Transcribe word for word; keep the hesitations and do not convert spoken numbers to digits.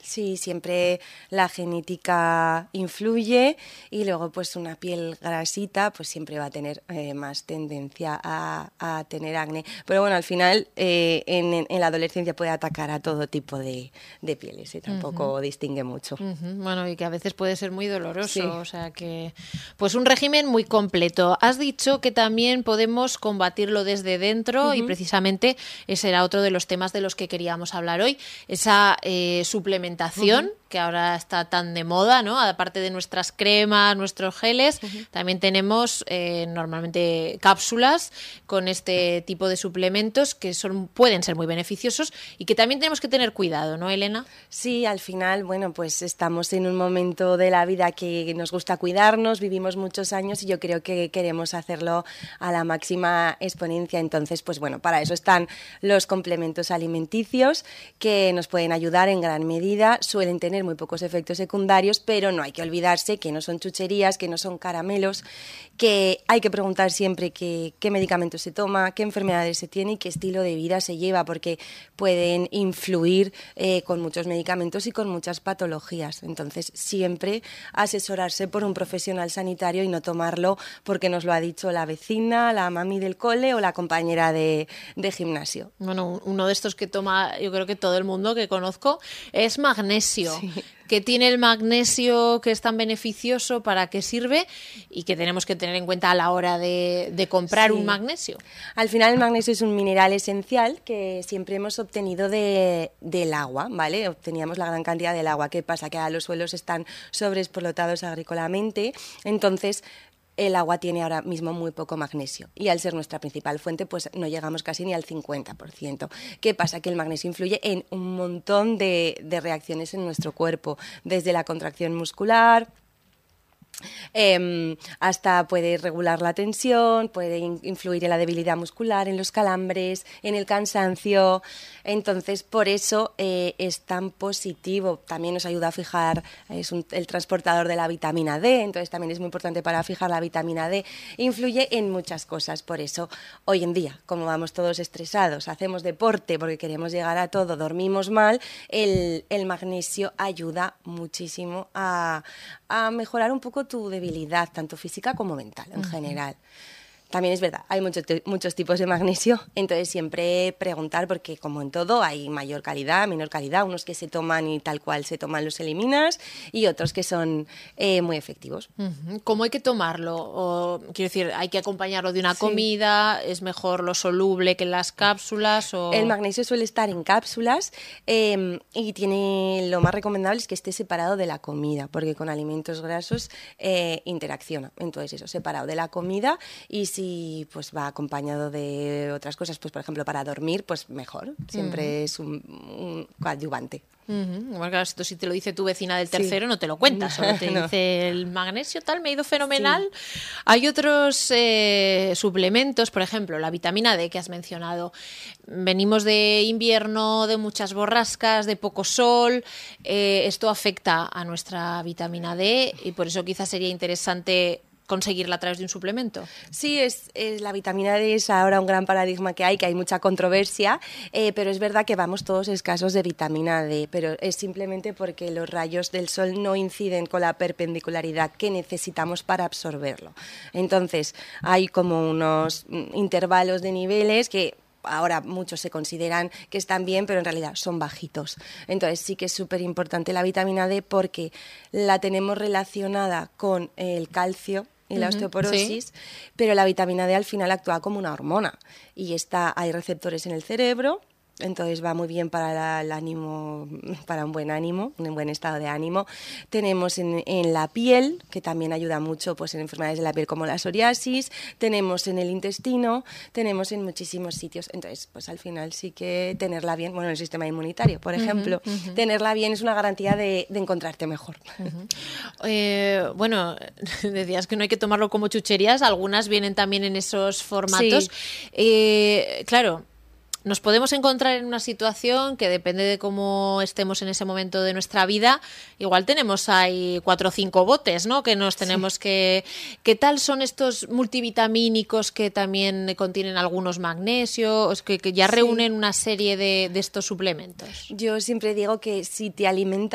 Sí, siempre la genética influye y luego pues una piel grasita pues siempre va a tener eh, más tendencia a, a tener acné. Pero bueno, al final eh, en, en la adolescencia puede atacar a todo tipo de, de pieles y tampoco uh-huh. distingue mucho. Uh-huh. Bueno, y que a veces puede ser muy doloroso, sí. o sea que pues un régimen muy completo. Has dicho que también podemos combatirlo desde dentro uh-huh. y precisamente ese era otro de los temas de los que queríamos hablar hoy, esa eh, suplementación uh-huh. que ahora está tan de moda, ¿no? Aparte de nuestras cremas, nuestros geles, uh-huh. también tenemos eh, normalmente cápsulas con este tipo de suplementos que son pueden ser muy beneficiosos y que también tenemos que tener cuidado, ¿no, Elena? Sí, al final, bueno, pues estamos en un momento de la vida que nos gusta cuidarnos, vivimos muchos años y yo creo que queremos hacerlo a la máxima exponencia. Entonces, pues bueno, para eso están los complementos alimenticios que nos pueden ayudar en gran medida, suelen tener muy pocos efectos secundarios, pero no hay que olvidarse que no son chucherías, que no son caramelos, que hay que preguntar siempre qué, qué medicamentos se toma, qué enfermedades se tiene y qué estilo de vida se lleva, porque pueden influir eh, con muchos medicamentos y con muchas patologías. Entonces, siempre asesorarse por un profesional sanitario y no tomarlo porque nos lo ha dicho la vecina, la mami del cole o la compañera de, de gimnasio. Bueno, uno de estos que toma, yo creo que todo el mundo que conozco, es magnesio. Sí. ¿Qué tiene el magnesio que es tan beneficioso, para qué sirve y que tenemos que tener en cuenta a la hora de, de comprar sí. un magnesio? Al final el magnesio es un mineral esencial que siempre hemos obtenido de, del agua, ¿vale? Obteníamos la gran cantidad del agua. ¿Qué pasa? Que ahora los suelos están sobreexplotados agrícolamente, entonces el agua tiene ahora mismo muy poco magnesio y al ser nuestra principal fuente pues no llegamos casi ni al cincuenta por ciento. ¿Qué pasa? Que el magnesio influye en un montón de, de reacciones en nuestro cuerpo, desde la contracción muscular, Eh, hasta puede regular la tensión, puede in- influir en la debilidad muscular, en los calambres, en el cansancio. Entonces, por eso eh, es tan positivo. También nos ayuda a fijar, es un, el transportador de la vitamina D, entonces también es muy importante para fijar la vitamina D. Influye en muchas cosas, por eso hoy en día, como vamos todos estresados, hacemos deporte porque queremos llegar a todo, dormimos mal, el, el magnesio ayuda muchísimo a, a mejorar un poco tu debilidad, tanto física como mental en uh-huh. general. También es verdad, hay muchos, muchos tipos de magnesio, entonces siempre preguntar porque como en todo hay mayor calidad, menor calidad, unos que se toman y tal cual se toman los eliminas y otros que son eh, muy efectivos. Uh-huh. ¿Cómo hay que tomarlo? O, quiero decir, ¿hay que acompañarlo de una sí. comida? ¿Es mejor lo soluble que las cápsulas? O... El magnesio suele estar en cápsulas eh, y tiene lo más recomendable es que esté separado de la comida, porque con alimentos grasos eh, interacciona. Entonces eso, separado de la comida y si pues va acompañado de otras cosas, pues por ejemplo para dormir, pues mejor, siempre uh-huh. es un, un coadyuvante. Uh-huh. Bueno, claro, esto si te lo dice tu vecina del tercero sí. no te lo cuentas, solo te no. dice el magnesio tal, me ha ido fenomenal. Sí. Hay otros eh, suplementos, por ejemplo, la vitamina D que has mencionado. Venimos de invierno, de muchas borrascas, de poco sol, eh, esto afecta a nuestra vitamina D y por eso quizás sería interesante conseguirla a través de un suplemento. Sí, es, es la vitamina D es ahora un gran paradigma que hay, que hay mucha controversia, eh, pero es verdad que vamos todos escasos de vitamina D, pero es simplemente porque los rayos del sol no inciden con la perpendicularidad que necesitamos para absorberlo. Entonces, hay como unos intervalos de niveles que ahora muchos se consideran que están bien, pero en realidad son bajitos. Entonces sí que es súper importante la vitamina D porque la tenemos relacionada con el calcio y la uh-huh, osteoporosis, sí. pero la vitamina D al final actúa como una hormona y está, hay receptores en el cerebro, entonces va muy bien para la, el ánimo, para un buen ánimo, un buen estado de ánimo. Tenemos en, en la piel, que también ayuda mucho pues, en enfermedades de la piel como la psoriasis, tenemos en el intestino, tenemos en muchísimos sitios. Entonces, pues al final sí que tenerla bien, bueno, el sistema inmunitario, por ejemplo, uh-huh, uh-huh. tenerla bien es una garantía de, de encontrarte mejor. Uh-huh. Eh, bueno, decías que no hay que tomarlo como chucherías, algunas vienen también en esos formatos. Sí. Eh, claro, nos podemos encontrar en una situación que depende de cómo estemos en ese momento de nuestra vida, igual tenemos ahí cuatro o cinco botes, ¿no? Que nos tenemos sí. que... ¿Qué tal son estos multivitamínicos que también contienen algunos magnesios, que, que ya sí. reúnen una serie de, de estos suplementos? Yo siempre digo que si te alimentas